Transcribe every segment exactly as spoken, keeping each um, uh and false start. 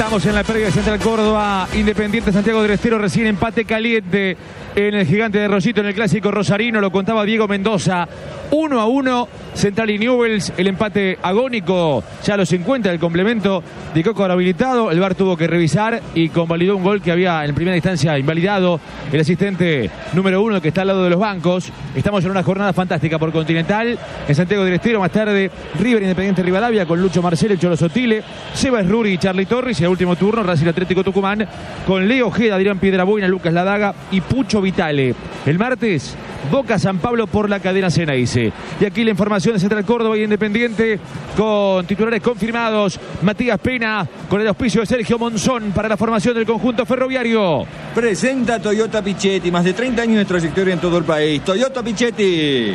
Estamos en la pérdida de Central Córdoba. Independiente Santiago del Estero recién empate caliente en el Gigante de Rosito en el clásico rosarino. Lo contaba Diego Mendoza. uno a uno. Central y Newell's. El empate agónico ya a los cincuenta del complemento. De Coco ahora habilitado. El V A R tuvo que revisar y convalidó un gol que había en primera instancia invalidado el asistente número uno que está al lado de los bancos. Estamos en una jornada fantástica por Continental. En Santiago del Estero, más tarde River Independiente Rivadavia con Lucho Marcelo, el Cholo Sotile, Seba Ruri y Charly Torres. Y el último turno Racing Atlético Tucumán con Leo Ojeda, Adrián Piedrabuena, Lucas Ladaga y Pucho Vitale. El martes Boca San Pablo por la cadena Ceneice. Y aquí la información de Central Córdoba y Independiente con titulares confirmados. Matías Pena con el auspicio de Sergio Monzón para la formación del conjunto ferroviario. Presenta Toyota Pichetti, más de treinta años de trayectoria en todo el país. Toyota Pichetti.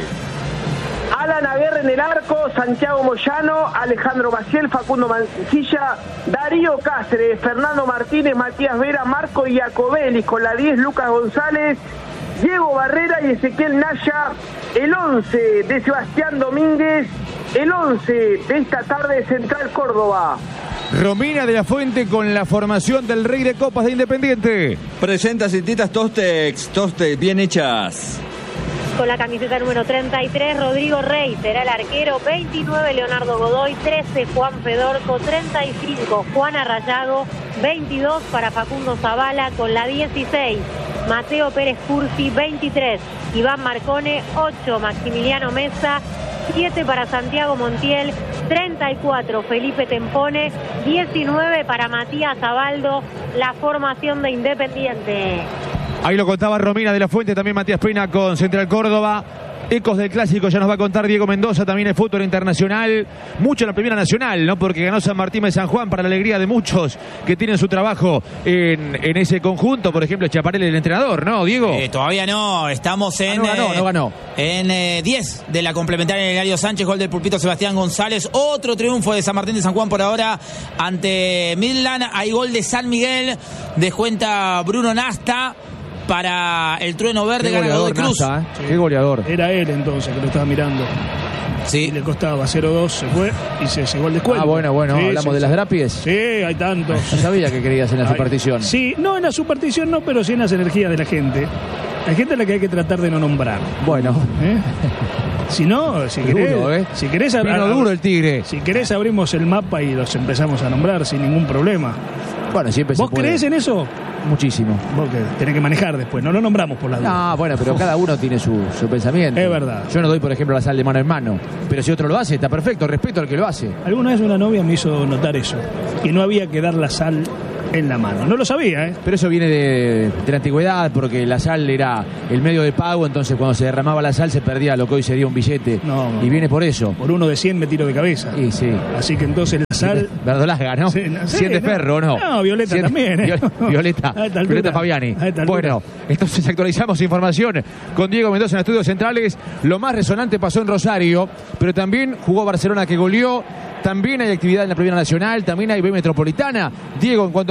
Alan Aguirre en el arco, Santiago Moyano, Alejandro Maciel, Facundo Mancilla, Darío Cáceres, Fernando Martínez, Matías Vera, Marco Iacobelli con la diez, Lucas González, Diego Barrera y Ezequiel Naya. El once de Sebastián Domínguez, el once de esta tarde de Central Córdoba. Romina de la Fuente con la formación del Rey de Copas de Independiente. Presenta cintitas Tostex, Tostex bien hechas. Con la camiseta número treinta y tres, Rodrigo Rey será el arquero. Veintinueve, Leonardo Godoy. Trece, Juan Fedorco. Treinta y cinco, Juan Arrayago. Veintidós para Facundo Zavala. Con la dieciséis, Mateo Pérez Cursi. Veintitrés, Iván Marcone. Ocho, Maximiliano Mesa. Siete para Santiago Montiel. Treinta y cuatro, Felipe Tempone. Diecinueve para Matías Abaldo. La formación de Independiente. Ahí lo contaba Romina de la Fuente, también Matías Pena con Central Córdoba. Ecos del clásico ya nos va a contar Diego Mendoza, también el fútbol internacional. Mucho en la primera nacional, ¿no? Porque ganó San Martín de San Juan para la alegría de muchos que tienen su trabajo en, en ese conjunto. Por ejemplo, Chaparel, el entrenador, ¿no, Diego? Eh, todavía no, estamos en... Ah, no ganó, eh, no ganó. En diez eh, de la complementaria en Hilario Sánchez, gol del pulpito Sebastián González. Otro triunfo de San Martín de San Juan por ahora ante Midland. Hay gol de San Miguel, descuenta Bruno Nasta. Para el Trueno Verde, Qué gana goleador, Godoy Cruz. Nasta, ¿eh? Sí. Qué goleador. Era él entonces que lo estaba mirando. Sí. Y le costaba cero dos, se fue y se llegó el descuento. Ah, bueno, bueno, sí, hablamos sí, de sí. las drapies. Sí, hay tantos. No sabía que querías en la Ay, superstición. Sí, no en la superstición no, pero sí en las energías de la gente. Hay gente a la que hay que tratar de no nombrar. Bueno. ¿Eh? Si no, si querés, duro, ¿eh? si querés Vino ab- duro el Tigre. Si querés abrimos el mapa y los empezamos a nombrar sin ningún problema. Bueno, siempre se ¿Vos puede. creés en eso? Muchísimo. Vos que tenés que manejar después, no lo nombramos por la duda. No, bueno, pero cada uno tiene su, su pensamiento. Es verdad. Yo no doy, por ejemplo, la sal de mano en mano. Pero si otro lo hace, está perfecto. Respeto al que lo hace. Alguna vez una novia me hizo notar eso, que no había que dar la sal en la mano. No lo sabía, ¿eh? Pero eso viene de, de la antigüedad, porque la sal era el medio de pago, entonces cuando se derramaba la sal se perdía lo que hoy sería un billete. No, no. Y viene por eso. Por uno de cien me tiro de cabeza. Y sí. Así que entonces la sal... Verdolaga, ¿no? Sí, no sé, cien de no. ferro, ¿no? No, Violeta Cien- también, ¿eh? Viol- Violeta, A esta altura. Violeta Fabiani. A esta altura. Bueno, entonces actualizamos información con Diego Mendoza en Estudios Centrales. Lo más resonante pasó en Rosario, pero también jugó Barcelona que goleó. También hay actividad en la Primera Nacional, también hay B Metropolitana. Diego, en cuanto